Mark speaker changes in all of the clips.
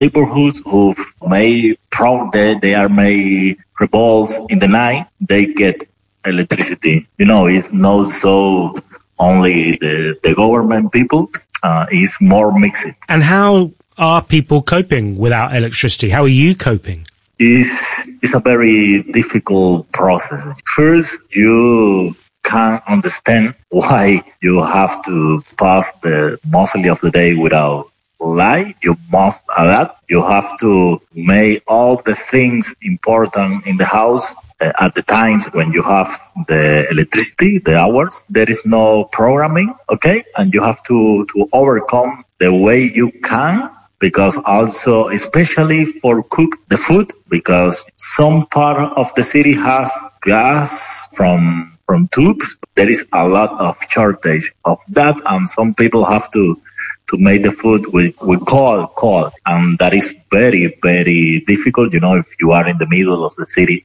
Speaker 1: neighborhoods who they are made revolts in the night, they get electricity. It's not so only the government people, it's more mixed.
Speaker 2: And how are people coping without electricity? How are you coping?
Speaker 1: It's a very difficult process. First, you can't understand why you have to pass the mostly of the day without light. You must adapt. You have to make all the things important in the house at the times when you have the electricity, the hours. There is no programming, okay? And you have to overcome the way you can, because also, especially for cook the food, because some part of the city has gas from tubes. There is a lot of shortage of that, and some people have to make the food with coal, and that is very, very difficult. If you are in the middle of the city,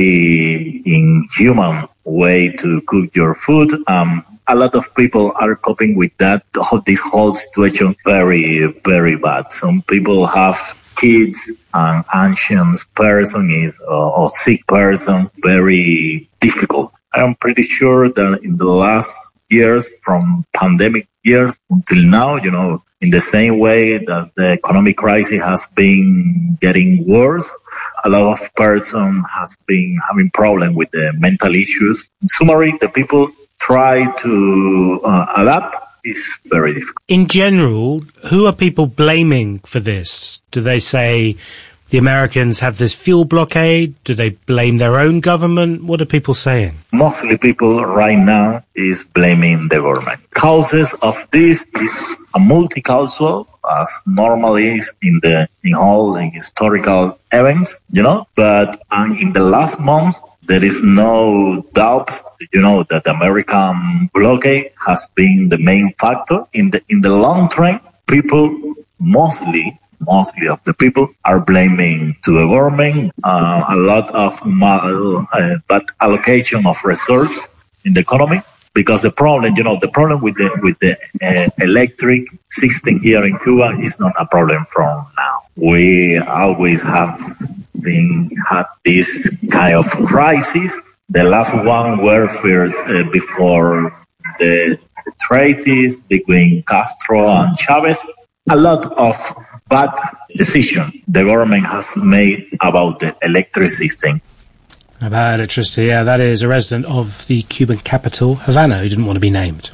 Speaker 1: very inhuman way to cook your food. A lot of people are coping with that, this whole situation, very, very bad. Some people have kids and ancient person or sick person, very difficult. I am pretty sure that in the last years, from pandemic years until now, in the same way that the economic crisis has been getting worse, a lot of person has been having problem with the mental issues. In summary, the people try to adapt. Is very difficult.
Speaker 2: In general, who are people blaming for this? Do they say the Americans have this fuel blockade? Do they blame their own government? What are people saying?
Speaker 1: Mostly people right now is blaming the government. Causes of this is a multi-causal, as normally is in all historical events, but in the last month, there is no doubt, that the American blockade has been the main factor. In the long term, people, mostly of the people, are blaming to the government a lot of bad allocation of resources in the economy. Because the problem with the electric system here in Cuba is not a problem from now. We always had this kind of crisis. The last one were first before the treaties between Castro and Chavez. A lot of bad decisions the government has made about the electric system.
Speaker 2: About electricity, yeah, that is a resident of the Cuban capital, Havana, who didn't want to be named.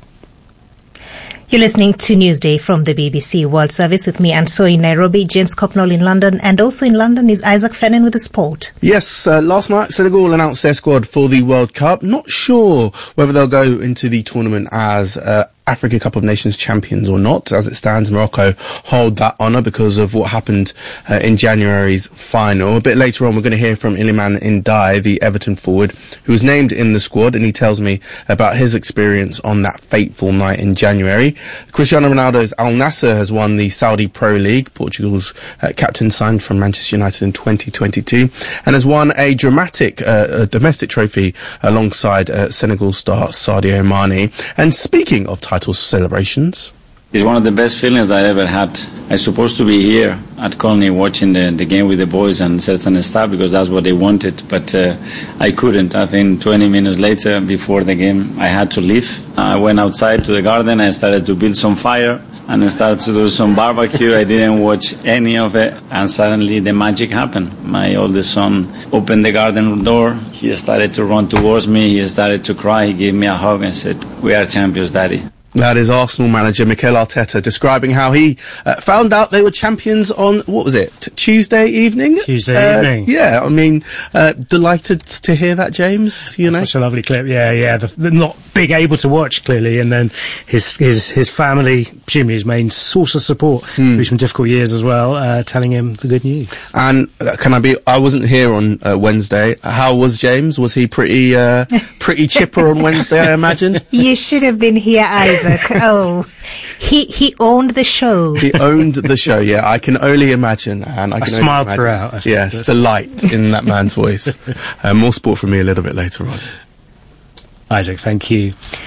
Speaker 3: You're listening to Newsday from the BBC World Service with me, Anso, in Nairobi, James Copnall in London, and also in London is Isaac Fennan with the sport.
Speaker 4: Yes, last night Senegal announced their squad for the World Cup. Not sure whether they'll go into the tournament as Africa Cup of Nations champions or not. As it stands, Morocco hold that honour because of what happened in January's final. A bit later on, we're going to hear from Iliman Ndiaye, the Everton forward, who was named in the squad, and he tells me about his experience on that fateful night in January. Cristiano Ronaldo's Al Nassr has won the Saudi Pro League. Portugal's captain signed from Manchester United in 2022 and has won a dramatic domestic trophy alongside Senegal star Sadio Mane. And speaking of title celebrations,
Speaker 5: it's one of the best feelings I ever had. I was supposed to be here at Colney watching the game with the boys and certain staff because that's what they wanted, but I couldn't. I think 20 minutes later, before the game, I had to leave. I went outside to the garden, I started to build some fire and I started to do some barbecue. I didn't watch any of it, and suddenly the magic happened. My oldest son opened the garden door, he started to run towards me, he started to cry, he gave me a hug and said, "We are champions, Daddy."
Speaker 4: That is Arsenal manager Mikel Arteta describing how he found out they were champions on, what was it, Tuesday evening?
Speaker 2: Tuesday evening.
Speaker 4: Yeah, I mean, delighted to hear that, James, you know.
Speaker 2: Such a lovely clip, yeah. The not big able to watch, clearly, and then his family, presumably his main source of support through some difficult years as well, telling him the good news.
Speaker 4: And I wasn't here on Wednesday. How was James? Was he pretty chipper on Wednesday, I imagine?
Speaker 3: You should have been here, Isaac. Oh, he owned the show.
Speaker 4: He owned the show, yeah. I can only imagine. And I
Speaker 2: smiled throughout.
Speaker 4: Yes, the light in that man's voice. More sport from me a little bit later on.
Speaker 2: Isaac, thank you.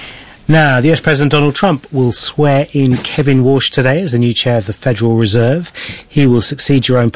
Speaker 2: Now, the US President Donald Trump will swear in Kevin Warsh today as the new chair of the Federal Reserve. He will succeed Jerome